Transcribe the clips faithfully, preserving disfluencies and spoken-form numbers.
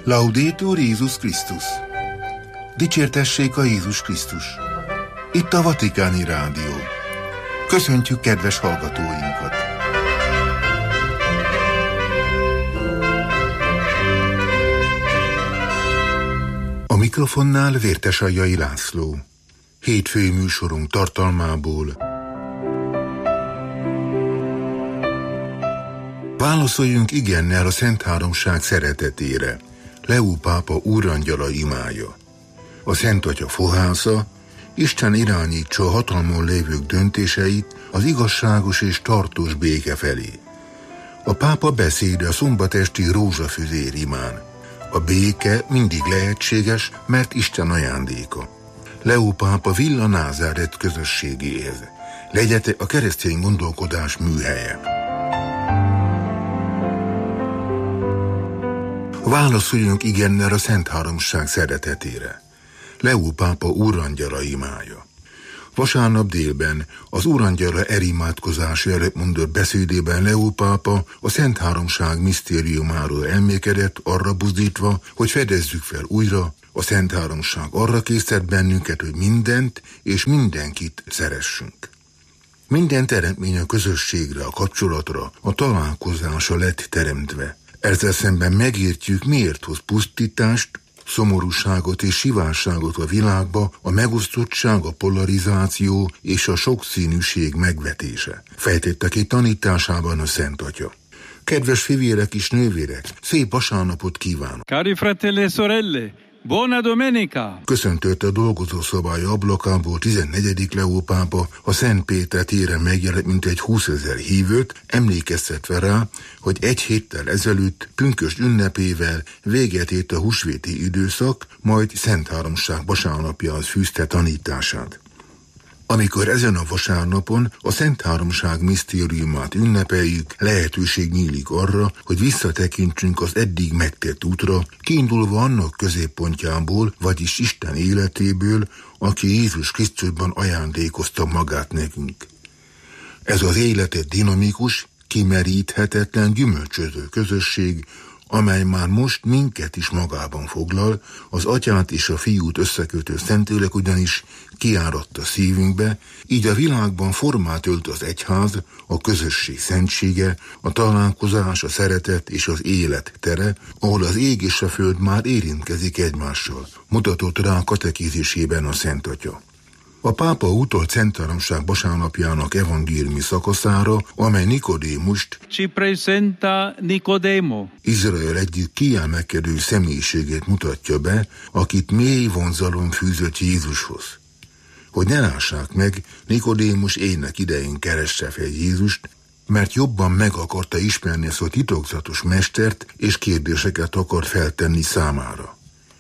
Laudetur Jézus Krisztus! Dicsértessék a Jézus Krisztus! Itt a Vatikáni Rádió. Köszöntjük kedves hallgatóinkat! A mikrofonnál Vértesaljai László. Hétfői műsorunk tartalmából. Válaszoljunk igennel a Szent Háromság szeretetére. Leó pápa úrangyala imája. A Szent Atya fohásza, Isten irányítsa a hatalmon lévők döntéseit az igazságos és tartós béke felé. A pápa beszéde a szombatesti rózsafüzér imán. A béke mindig lehetséges, mert Isten ajándéka. Leó pápa Villa Názáret közösségéhez. Legyete a keresztény gondolkodás műhelye. Válaszoljunk igennel a Szent Háromság szeretetére. Leó pápa úrangyala imája. Vasárnap délben az úrangyala erimádkozása előtt mondott beszédében Leó pápa a Szent Háromság misztériumáról elmékedett, arra buzdítva, hogy fedezzük fel újra, a Szent Háromság arra késztet bennünket, hogy mindent és mindenkit szeressünk. Minden teremtmény a közösségre, a kapcsolatra, a találkozásra lett teremtve. Ezzel szemben megértjük, miért hoz pusztítást, szomorúságot és sivárságot a világba a megosztottság, a polarizáció és a sokszínűség megvetése. Fejtette ki tanításában a Szent Atya. Kedves fivérek és nővérek, szép vasárnapot kívánok! Cari fratelli e sorelle, buona domenica! Köszöntött a dolgozószobája ablakából tizennegyedik Leó pápa a Szent Péter téren megjelent mintegy húszezer hívőt, emlékeztetve rá, hogy egy héttel ezelőtt pünkösd ünnepével véget ért a húsvéti időszak, majd Szent Háromság vasárnapjához fűzte tanítását. Amikor ezen a vasárnapon a Szent Háromság misztériumát ünnepeljük, lehetőség nyílik arra, hogy visszatekintsünk az eddig megtett útra, kiindulva annak középpontjából, vagyis Isten életéből, aki Jézus Krisztusban ajándékozta magát nekünk. Ez az életet dinamikus, kimeríthetetlen, gyümölcsöző közösség, amely már most minket is magában foglal, az Atyát és a Fiút összekötő Szentlélek ugyanis kiáradt a szívünkbe, így a világban formát ölt az egyház, a közösség szentsége, a találkozás, a szeretet és az élet tere, ahol az ég és a föld már érintkezik egymással, mutatott rá a katekézisében a Szent Atya. A pápa utolt Szent Háromság vasárnapjának evangéliumi szakaszára, amely Nikodémust, Ci presenta Nicodemo, Izrael egyik kiemelkedő személyiségét mutatja be, akit mély vonzalom fűzött Jézushoz. Hogy ne lássák meg, Nikodémus ének idején keresse fel Jézust, mert jobban meg akarta ismerni ezt a titokzatos mestert, és kérdéseket akart feltenni számára.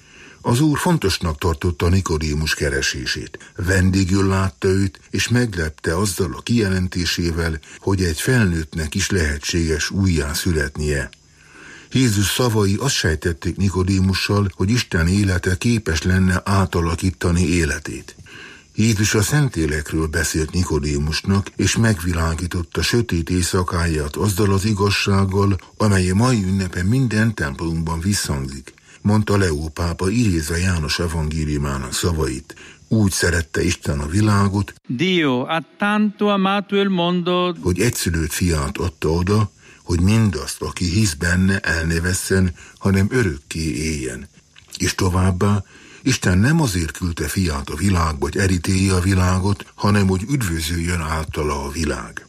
Az Úr fontosnak tartotta Nikodémus keresését. Vendégül látta őt, és meglepte azzal a kijelentésével, hogy egy felnőttnek is lehetséges újjá születnie. Jézus szavai azt sejtették Nikodémussal, hogy Isten élete képes lenne átalakítani életét. Jézus a Szentlélekről beszélt Nikodémusnak, és megvilágította sötét éjszakáját azzal az igazsággal, amely a mai ünnepen minden templomunkban visszhangzik. Mondta Leó pápa idézve János evangéliumának szavait. Úgy szerette Isten a világot, Dio ha tanto amato il mondo, hogy egyszülött fiát adta oda, hogy mindazt, aki hisz benne, el ne vesszen, hanem örökké éljen. És továbbá, Isten nem azért küldte fiát a világba, hogy elítélje a világot, hanem hogy üdvözöljön általa a világ.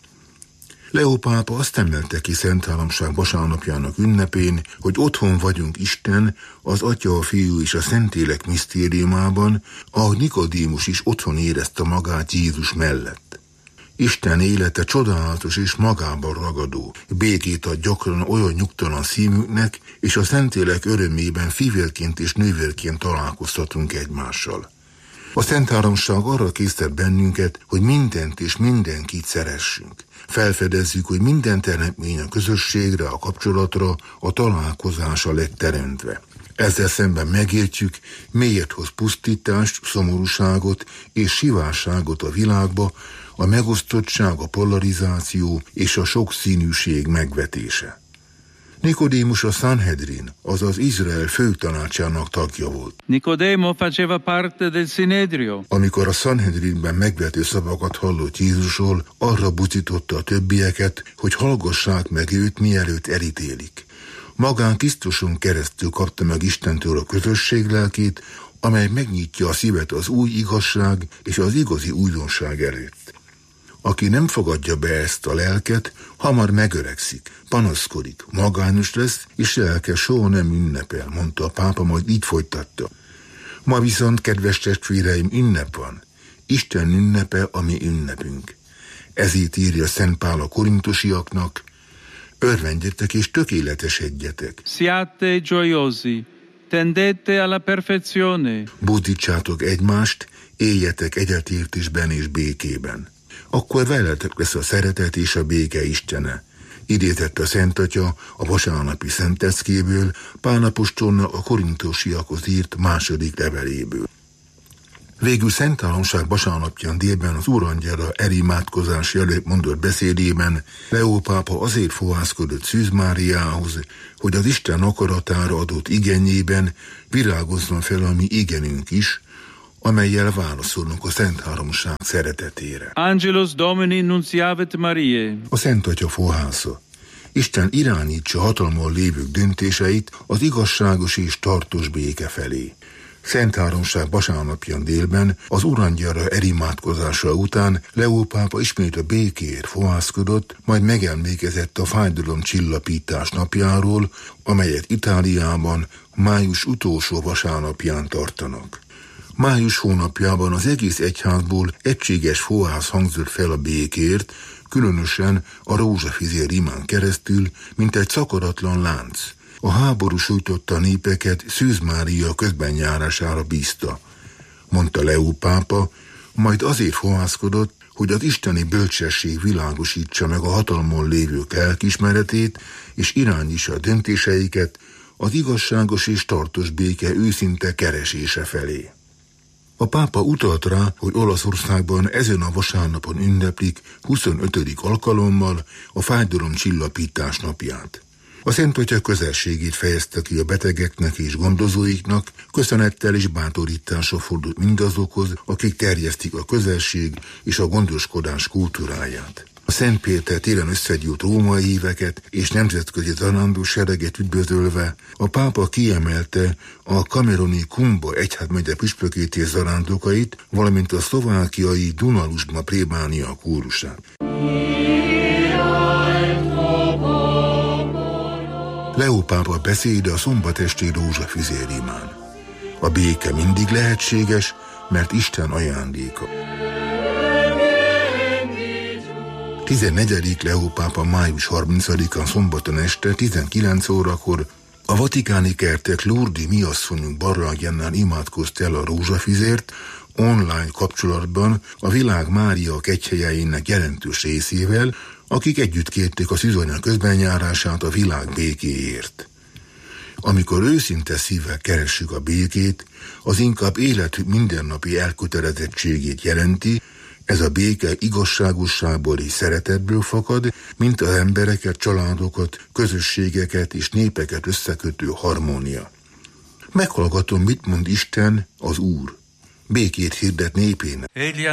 Leó pápa azt emelte ki Szent Háromság vasárnapjának ünnepén, hogy otthon vagyunk Isten, az Atya, a Fiú és a Szentlélek misztériumában, ahogy Nikodémus is otthon érezte magát Jézus mellett. Isten élete csodálatos és magában ragadó, békét ad gyakran olyan nyugtalan szívünknek, és a Szentlélek örömében fivérként és nővérként találkoztatunk egymással. A Szent Háromság arra késztet bennünket, hogy mindent és mindenkit szeressünk. Felfedezzük, hogy minden teremtmény a közösségre, a kapcsolatra, a találkozásra lett teremtve. Ezzel szemben megértjük, miért hoz pusztítást, szomorúságot és sivárságot a világba, a megosztottság, a polarizáció és a sokszínűség megvetése. Nikodémus a Sanhedrin, azaz Izrael főtanácsának tagja volt. Nicodemo faceva parte del Sinedrio. Amikor a Sanhedrinben megvető szavakat hallott Jézusról, arra buzdította a többieket, hogy hallgassák meg őt, mielőtt elítélik. Magán Krisztuson keresztül kapta meg Istentől a közösség lelkét, amely megnyitja a szívet az új igazság és az igazi újdonság előtt. Aki nem fogadja be ezt a lelket, hamar megöregszik, panaszkodik, magányos lesz, és lelke soha nem ünnepel, mondta a pápa, majd így folytatta. Ma viszont, kedves testvéreim, ünnep van. Isten ünnepe a mi ünnepünk. Ezért írja Szent Pál a korintusiaknak: örvendjetek és tökéletesedjetek. Siate gioiosi, tendete alla perfezione. Buzdítsátok egymást, éljetek egyetértésben és békében. Akkor veletek lesz a szeretet és a béke Istene. Idézett a Szent Atya a vasárnapi szenteckéből, Pál apostolnak a korintusiakhoz írt második leveléből. Végül Szent Háromság vasárnapján délben az Úrangyala elimádkozás előtt mondott beszédében Leó pápa azért fohászkodott Szűz Máriához, hogy az Isten akaratára adott igényében virágozzon fel a mi igenünk is, amellyel válaszolnak a Szent Háromság szeretetére. Angelus Domini nunciavit Mariae. A Szent Atya fohásza: Isten irányítsa hatalmon lévők döntéseit az igazságos és tartós béke felé. Szent Háromság vasárnapján délben az Urangyala elimádkozása után Leó pápa ismét a békéért fohászkodott, majd megemlékezett a fájdalomcsillapítás napjáról, amelyet Itáliában május utolsó vasárnapján tartanak. Május hónapjában az egész egyházból egységes fohász hangzott fel a békért, különösen a rózsafizér imán keresztül, mint egy szakadatlan lánc. A háború sújtotta népeket Szűz Mária közbenjárására bízta, mondta Leó pápa, majd azért fohászkodott, hogy az isteni bölcsesség világosítsa meg a hatalmon lévők lelkiismeretét, és irányítsa a döntéseiket az igazságos és tartós béke őszinte keresése felé. A pápa utalt rá, hogy Olaszországban ezen a vasárnapon ünneplik huszonötödik alkalommal a fájdalomcsillapítás napját. A Szent Atya közelségét fejezte ki a betegeknek és gondozóiknak, köszönettel és bátorítással fordult mindazokhoz, akik terjesztik a közelség és a gondoskodás kultúráját. A Szent Péter téren összegyűlt római híveket és nemzetközi zarándó sereget üdvözölve, a pápa kiemelte a kameruni Kumba egyházmegye püspökét és zarándokait, valamint a szlovákiai Dunalusma plébánia kórusát. Leó pápa beszéde a szombatesti rózsafizér imán. A béke mindig lehetséges, mert Isten ajándéka. tizennegyedik Leó pápa május harmincadikán szombaton este tizenkilenc órakor a vatikáni kertek Lourdes mi asszonyunk barlangjánál imádkozta el a rózsafizért, online kapcsolatban a világ Mária kegyhelyeinek jelentős részével, akik együtt kérték a szűzanya közbenjárását a világ békéért. Amikor őszinte szívvel keressük a békét, az inkább életük mindennapi elkötelezettségét jelenti, ez a béke igazságosságból és szeretetből fakad, mint az embereket, családokat, közösségeket és népeket összekötő harmónia. Meghallgatom, mit mond Isten, az Úr. Békét hirdet népének,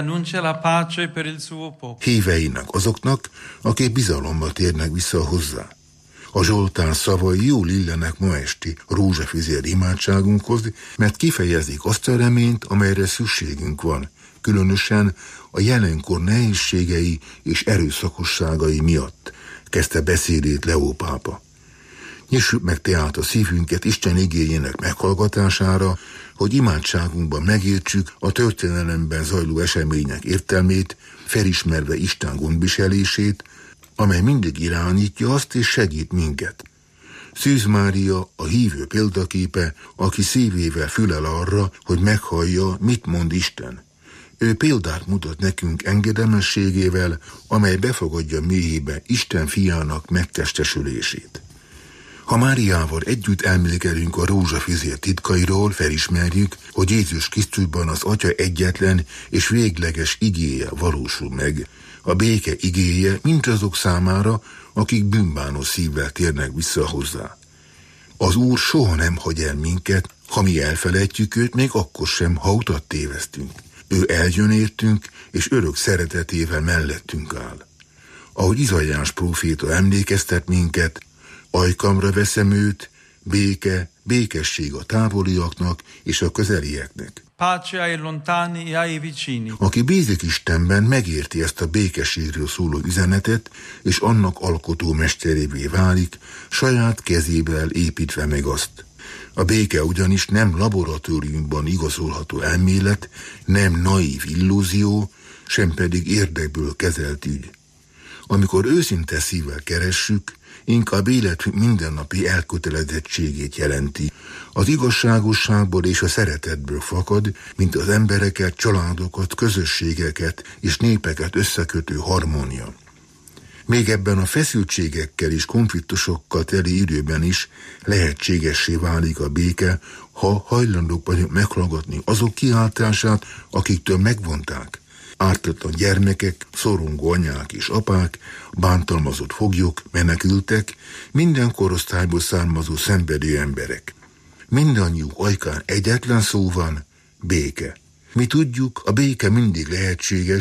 híveinek, azoknak, akik bizalommal térnek vissza hozzá. A Zsoltár szavai jól illenek ma esti rózsafizér imádságunkhoz, mert kifejezik azt a reményt, amelyre szükségünk van, különösen a jelenkor nehézségei és erőszakosságai miatt, kezdte beszédét Leó pápa. Nyissuk meg tehát a szívünket Isten igéjének meghallgatására, hogy imádságunkban megértsük a történelemben zajló események értelmét, felismerve Isten gondviselését, amely mindig irányítja azt és segít minket. Szűz Mária a hívő példaképe, aki szívével fülel arra, hogy meghallja, mit mond Isten. Ő példát mutat nekünk engedelmességével, amely befogadja mélyébe Isten fiának megtestesülését. Ha Máriával együtt elmélkedünk a rózsafizér titkairól, felismerjük, hogy Jézus Krisztusban az Atya egyetlen és végleges igéje valósul meg, A béke igéje mindazok számára, akik bűnbánó szívvel térnek vissza hozzá. Az Úr soha nem hagy el minket, ha mi elfelejtjük őt, még akkor sem, ha utat tévesztünk. Ő eljön értünk, és örök szeretetével mellettünk áll. Ahogy Izaiás próféta emlékeztet minket, ajkamra veszem őt, béke, békesség a távoliaknak és a közelieknek. Pace ai lontani e ai vicini. Aki bízik Istenben, megérti ezt a békességről szóló üzenetet, és annak alkotó mesterévé válik, saját kezével építve meg azt. A béke ugyanis nem laboratóriumban igazolható elmélet, nem naív illúzió, sem pedig érdekből kezelt ügy. Amikor őszinte szívvel keressük, inkább életünk mindennapi elkötelezettségét jelenti. Az igazságosságból és a szeretetből fakad, mint az embereket, családokat, közösségeket és népeket összekötő harmónia. Még ebben a feszültségekkel és konfliktusokkal teli időben is lehetségessé válik a béke, ha hajlandók vagyunk meghallgatni azok kiáltását, akiktől megvonták. Ártatlan gyermekek, szorongó anyák és apák, bántalmazott foglyok, menekültek, minden korosztályból származó szenvedő emberek. Mindannyiuk ajkán egyetlen szó van, béke. Mi tudjuk, a béke mindig lehetséges,